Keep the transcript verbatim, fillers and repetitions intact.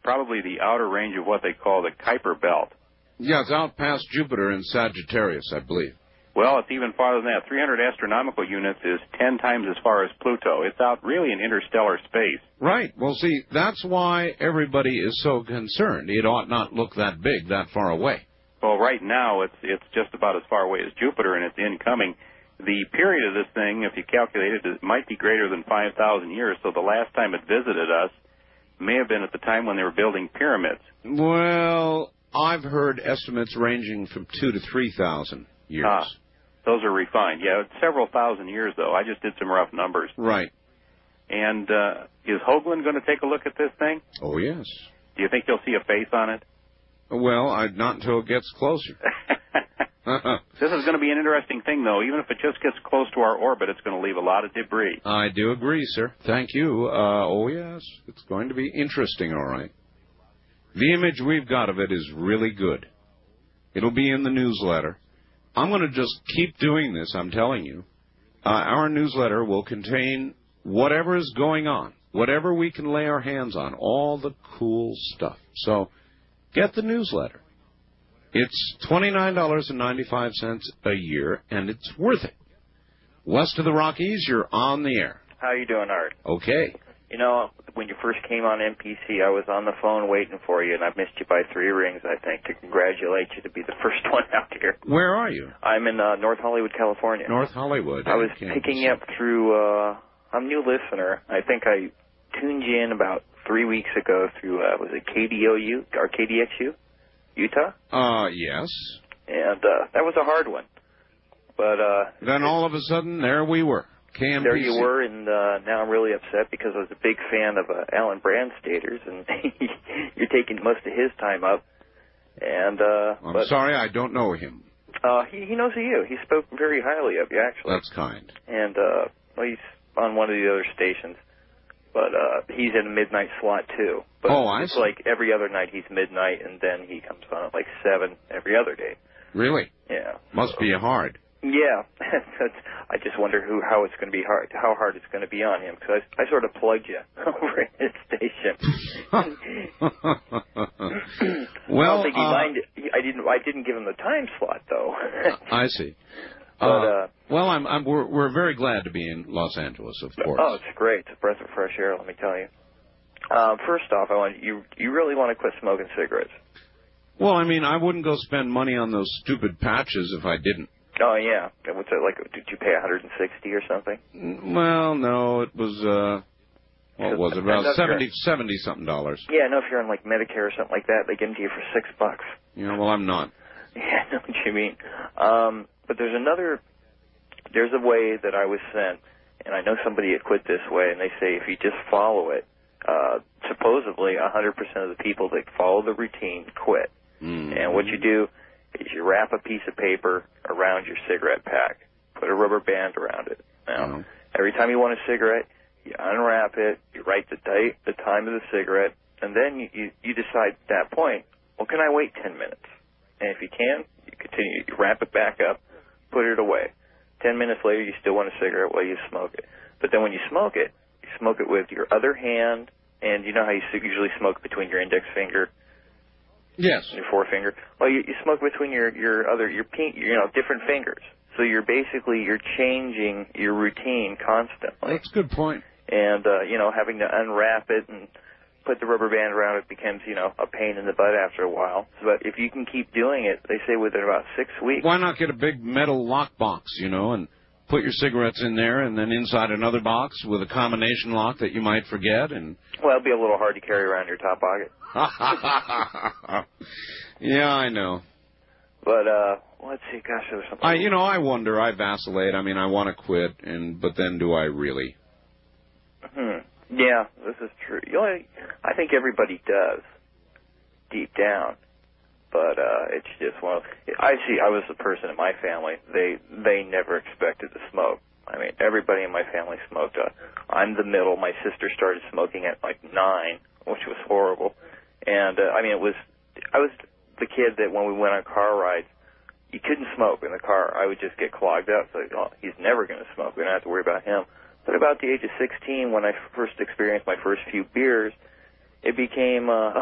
probably the outer range of what they call the Kuiper Belt. Yeah, it's out past Jupiter in Sagittarius, I believe. Well, it's even farther than that. three hundred astronomical units is ten times as far as Pluto. It's out really in interstellar space. Right. Well, see, that's why everybody is so concerned. It ought not look that big, that far away. Well, right now it's it's just about as far away as Jupiter, and it's incoming. The period of this thing, if you calculate it, it might be greater than five thousand years. So the last time it visited us may have been at the time when they were building pyramids. Well, I've heard estimates ranging from two to three thousand years. Ah, those are refined. Yeah, it's several thousand years, though. I just did some rough numbers. Right. And uh, is Hoagland going to take a look at this thing? Oh, yes. Do you think you'll see a face on it? Well, I, not until it gets closer. This is going to be an interesting thing, though. Even if it just gets close to our orbit, it's going to leave a lot of debris. I do agree, sir. Thank you. Uh, oh, yes. It's going to be interesting, all right. The image we've got of it is really good. It'll be in the newsletter. I'm going to just keep doing this, I'm telling you. Uh, our newsletter will contain whatever is going on, whatever we can lay our hands on, all the cool stuff. So get the newsletter. It's twenty-nine dollars and ninety-five cents a year, and it's worth it. West of the Rockies, you're on the air. How you doing, Art? Okay. You know, when you first came on N P C, I was on the phone waiting for you, and I've missed you by three rings, I think, to congratulate you to be the first one out here. Where are you? I'm in uh, North Hollywood, California. North Hollywood. I was picking you up through, uh, I'm a new listener. I think I tuned you in about three weeks ago through, uh, was it K D O U, or K D X U, Utah? Uh, yes. And uh, that was a hard one. But uh, then all of a sudden, there we were. K M P C. There you were, and uh, now I'm really upset because I was a big fan of uh, Alan Brandstater's, and you're taking most of his time up. And uh, I'm but, sorry, I don't know him. Uh, he, he knows of you. He spoke very highly of you, actually. That's kind. And uh, well, he's on one of the other stations, but uh, he's in a midnight slot too. But oh, I it's see. like every other night he's midnight, and then he comes on at like seven every other day. Really? Yeah. Must so. be hard. Yeah, I just wonder who, how it's going to be hard, how hard it's going to be on him, because I, I sort of plugged you over at his station. Well, I don't think he uh, minded. I didn't. I didn't give him the time slot though. I see. But, uh, uh, well, I'm, I'm, we're, we're very glad to be in Los Angeles, of course. Oh, it's great. It's a breath of fresh air. Let me tell you. Um, first off, I want you. You really want to quit smoking cigarettes? Well, I mean, I wouldn't go spend money on those stupid patches if I didn't. Oh, yeah. What's it like? Did you pay one hundred sixty or something? Well, no, it was, uh, what was it, about seventy, seventy something dollars. Yeah, no, if you're on, like, Medicare or something like that, they give them to you for six bucks. You know, well, I'm not. Yeah, I know what you mean. Um, but there's another, there's a way that I was sent, and I know somebody had quit this way, and they say if you just follow it, uh, supposedly one hundred percent of the people that follow the routine quit. Mm. And what you do is you wrap a piece of paper around your cigarette pack, put a rubber band around it. Now, mm-hmm. every time you want a cigarette, you unwrap it, you write the date, the time of the cigarette, and then you, you, you decide at that point, well, can I wait ten minutes? And if you can, you continue. You wrap it back up, put it away. Ten minutes later, you still want a cigarette, well, you smoke it. But then when you smoke it, you smoke it with your other hand, and you know how you usually smoke between your index finger? Yes. Your forefinger. Well, you, you smoke between your, your other, your pink, you know, different fingers. So you're basically, you're changing your routine constantly. That's a good point. And, uh, you know, having to unwrap it and put the rubber band around it becomes, you know, a pain in the butt after a while. So, but if you can keep doing it, they say within about six weeks. Why not get a big metal lock box, you know, and put your cigarettes in there, and then inside another box with a combination lock that you might forget? And well, it'd be a little hard to carry around your top pocket. Yeah, I know. But uh, let's see. Gosh, there's something. I, you know, I wonder. I vacillate. I mean, I want to quit, and but then do I really? Hmm. Yeah, this is true. You know, I think everybody does, deep down. But uh, it's just one of. I see. I was the person in my family. They they never expected to smoke. I mean, everybody in my family smoked. Uh, I'm the middle. My sister started smoking at like nine, which was horrible. And uh, I mean, it was. I was the kid that when we went on car rides, you couldn't smoke in the car. I would just get clogged up. So oh, he's never going to smoke. We don't have to worry about him. But about the age of sixteen, when I first experienced my first few beers, it became, uh,